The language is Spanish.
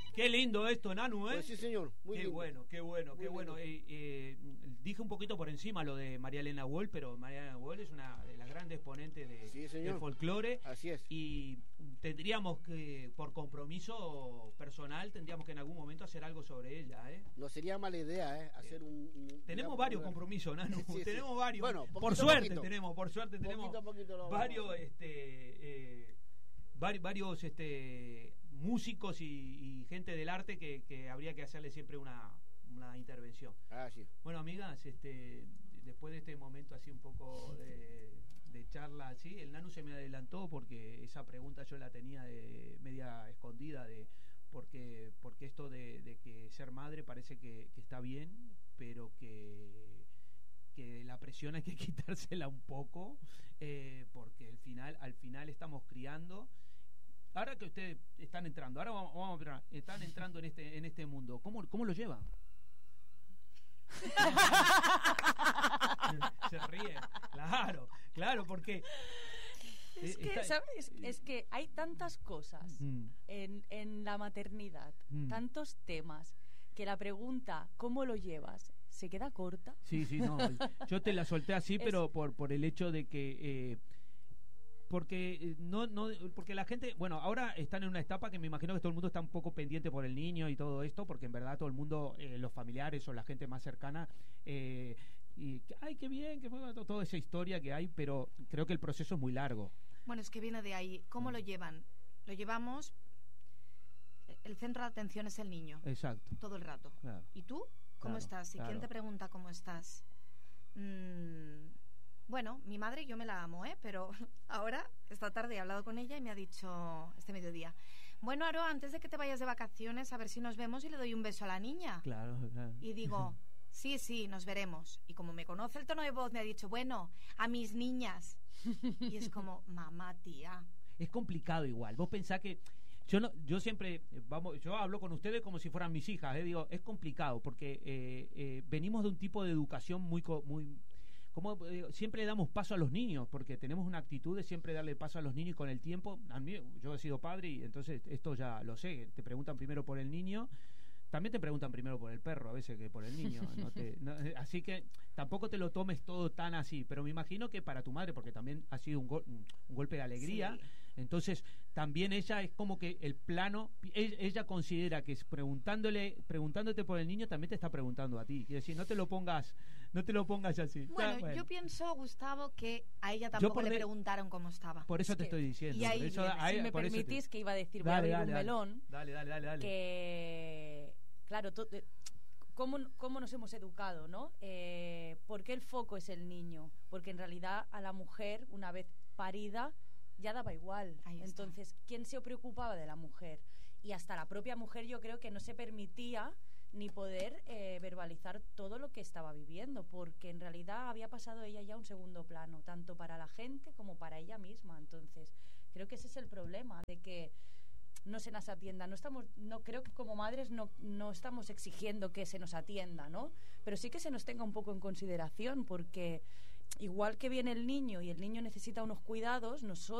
Qué lindo esto, Nanu, ¿eh? Pues sí, señor. Muy qué lindo. bueno, qué bueno, Muy qué bueno. Dije un poquito por encima lo de María Elena Wall, pero María Elena Wall es una de las grandes exponentes Sí, señor. del folclore. Así es. Y tendríamos que, por compromiso personal, tendríamos que en algún momento hacer algo sobre ella, ¿eh? No sería mala idea, ¿eh? Hacer Tenemos varios compromisos, Nanu. Sí, sí. Tenemos varios. Bueno, por suerte tenemos varios varios músicos y gente del arte que habría que hacerle siempre una intervención. Sí. Bueno, amigas, después de este momento así un poco de charla así, el Nanu se me adelantó porque esa pregunta yo la tenía media escondida porque esto de que ser madre parece que está bien, pero que la presión hay que quitársela un poco, porque al final estamos criando. Ahora que ustedes están entrando, ahora vamos a ver, están entrando en este mundo, ¿cómo lo llevan? Se ríe, claro, porque es que hay tantas cosas en la maternidad, tantos temas, que la pregunta ¿cómo lo llevas? ¿Se queda corta? Sí, no, yo te la solté así, pero por el hecho de que porque porque la gente, bueno, ahora están en una etapa que me imagino que todo el mundo está un poco pendiente por el niño y todo esto, porque en verdad todo el mundo, los familiares o la gente más cercana, y ay, qué bien, que toda esa historia que hay, pero creo que el proceso es muy largo. Bueno, es que viene de ahí. ¿Cómo lo llevan? Lo llevamos, el centro de atención es el niño. Exacto. Todo el rato. Claro. ¿Y tú? ¿Cómo estás? ¿Y quién te pregunta cómo estás? Bueno, mi madre yo me la amo, pero ahora, esta tarde he hablado con ella y me ha dicho, este mediodía, bueno, Aro, antes de que te vayas de vacaciones, a ver si nos vemos y le doy un beso a la niña. Claro. Y digo, sí, nos veremos. Y como me conoce el tono de voz, me ha dicho, bueno, a mis niñas. Y es como, mamá, tía. Es complicado igual. Vos pensás que yo siempre, yo hablo con ustedes como si fueran mis hijas, digo, es complicado porque venimos de un tipo de educación muy como siempre le damos paso a los niños, porque tenemos una actitud de siempre darle paso a los niños, y con el tiempo, a mí, yo he sido padre y entonces esto ya lo sé, te preguntan primero por el niño, también te preguntan primero por el perro a veces que por el niño, así que tampoco te lo tomes todo tan así, pero me imagino que para tu madre, porque también ha sido un golpe de alegría, sí. Entonces también ella es como que el plano, ella considera que preguntándote por el niño también te está preguntando a ti, quiere decir, no te lo pongas así. Bueno, yo pienso, Gustavo, que a ella tampoco le preguntaron cómo estaba. Por eso te estoy diciendo. Y ahí si me permitís, que iba a decir, voy a abrir un melón. Dale. Que, claro, ¿cómo nos hemos educado, no? ¿Por qué el foco es el niño? Porque en realidad a la mujer, una vez parida, ya daba igual. Entonces, ¿quién se preocupaba de la mujer? Y hasta la propia mujer yo creo que no se permitía ni poder verbalizar todo lo que estaba viviendo, porque en realidad había pasado ella ya a un segundo plano, tanto para la gente como para ella misma. Entonces, creo que ese es el problema, de que no se nos atienda. No creo que como madres no estamos exigiendo que se nos atienda, ¿no? Pero sí que se nos tenga un poco en consideración, porque igual que viene el niño y el niño necesita unos cuidados, nosotros